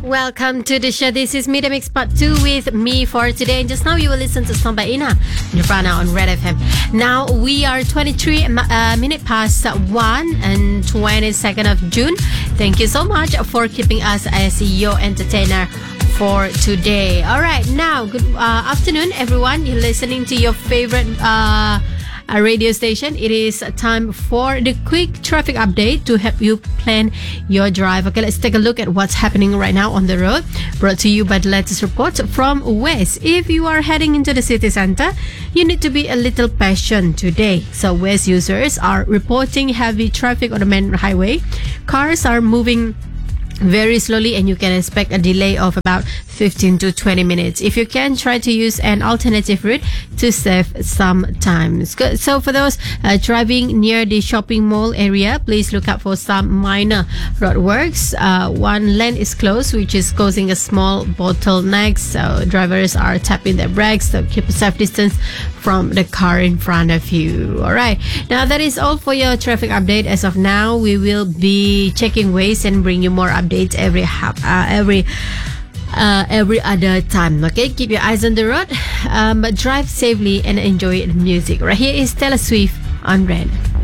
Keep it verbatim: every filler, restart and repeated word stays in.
Welcome to the show. This is Media Mix Part two with me for today. And just now you will listen to Song by Ina Nirvana on Red F M. Now we are twenty-three uh, minutes past one and twenty-second of June. Thank you so much for keeping us as your entertainer for today. All right, now good uh, afternoon, everyone. You're listening to your favorite uh, a radio station. It is time for the quick traffic update to help you plan your drive. Okay, let's take a look at what's happening right now on the road. Brought to you by the latest report from West. If you are heading into the city center, you need to be a little patient today. So West users are reporting heavy traffic on the main highway. Cars are moving very slowly and you can expect a delay of about fifteen to twenty minutes. If you can, try to use an alternative route to save some time. So for those uh, driving near the shopping mall area, please look out for some minor roadworks. Uh, one lane is closed, which is causing a small bottleneck. So drivers are tapping their brakes to keep a safe distance from the car in front of you. All right. Now that is all for your traffic update. As of now, we will be checking ways and bring you more updates every half, uh, every Uh, every other time. Okay, keep your eyes on the road, um, but drive safely and enjoy the music. Right here is Taylor Swift on Red.